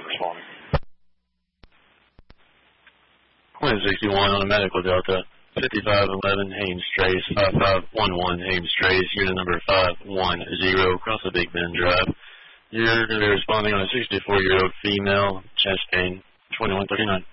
responding. Quinn 61 on a medical Delta. 5511 Haines Trace, 5511 Haines Trace, unit number 510, across the Big Bend Drive. You're going to be responding on a 64-year-old female, chest pain, 2139.